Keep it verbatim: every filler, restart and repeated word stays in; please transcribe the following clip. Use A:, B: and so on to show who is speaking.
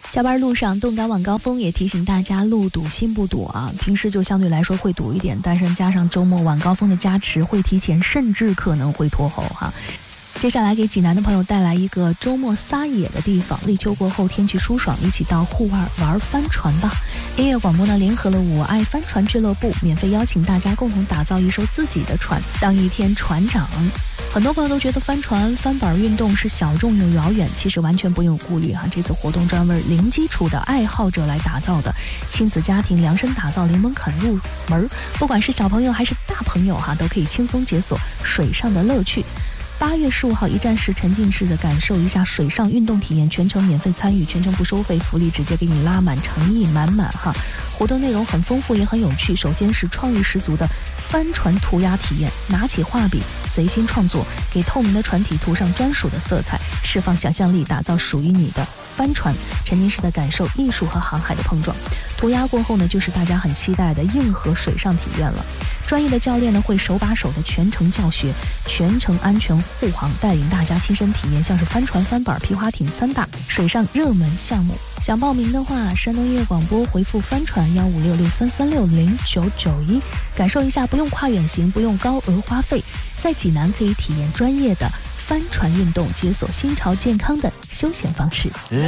A: 下班路上动感晚高峰也提醒大家路堵心不堵啊，平时就相对来说会堵一点，但是加上周末晚高峰的加持，会提前甚至可能会拖后哈。接下来给济南的朋友带来一个周末撒野的地方，立秋过后天气舒爽，一起到户外玩帆船吧。音乐广播呢联合了我爱帆船俱乐部，免费邀请大家共同打造一艘自己的船，当一天船长。很多朋友都觉得帆船帆板运动是小众又遥远，其实完全不用顾虑哈。这次活动专为零基础的爱好者来打造的，亲子家庭量身打造，零门槛入门，不管是小朋友还是大朋友哈，都可以轻松解锁水上的乐趣。八月十五号一站式沉浸式的感受一下水上运动体验，全程免费参与，全程不收费，福利直接给你拉满，诚意满满哈。活动内容很丰富也很有趣，首先是创意十足的帆船涂鸦体验，拿起画笔随心创作，给透明的船体涂上专属的色彩，释放想象力，打造属于你的帆船，沉浸式的感受艺术和航海的碰撞。涂鸦过后呢，就是大家很期待的硬核水上体验了。专业的教练呢会手把手的全程教学，全程安全护航，带领大家亲身体验像是帆船、帆板、皮划艇三大水上热门项目。想报名的话，山东音乐广播回复帆船幺五六六三三六零九九一，感受一下不用跨远行，不用高额花费，在济南可以体验专业的帆船运动，解锁新潮健康的休闲方式。